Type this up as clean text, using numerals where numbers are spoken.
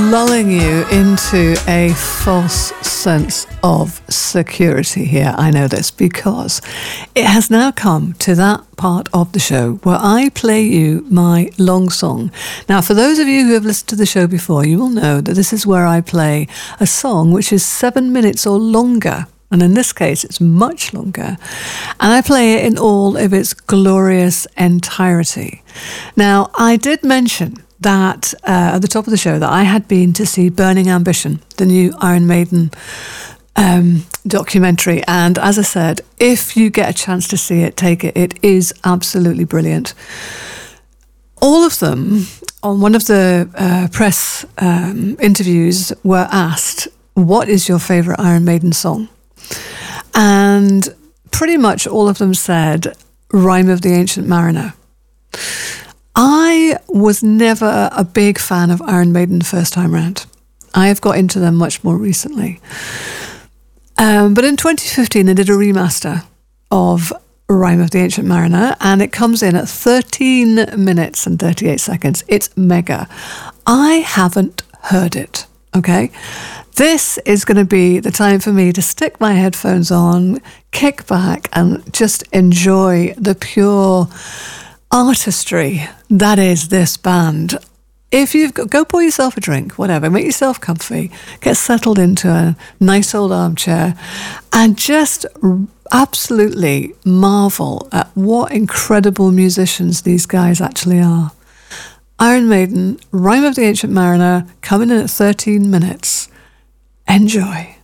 lulling you into a false sense of security here. I know this because it has now come to that part of the show where I play you my long song. Now, for those of you who have listened to the show before, you will know that this is where I play a song which is 7 minutes or longer. And in this case, it's much longer. And I play it in all of its glorious entirety. Now, I did mention that at the top of the show that I had been to see Burning Ambition, the new Iron Maiden documentary. And as I said, if you get a chance to see it, take it. It is absolutely brilliant. All of them, on one of the press interviews, were asked, what is your favourite Iron Maiden song? And pretty much all of them said, Rime of the Ancient Mariner. I was never a big fan of Iron Maiden the first time round. I have got into them much more recently. But in 2015, they did a remaster of Rime of the Ancient Mariner, and it comes in at 13 minutes and 38 seconds. It's mega. I haven't heard it, okay? This is going to be the time for me to stick my headphones on, kick back, and just enjoy the pure artistry that is this band. If you've got, go pour yourself a drink, whatever, make yourself comfy, get settled into a nice old armchair, and just absolutely marvel at what incredible musicians these guys actually are. Iron Maiden, Rime of the Ancient Mariner, coming in at 13 minutes. Enjoy.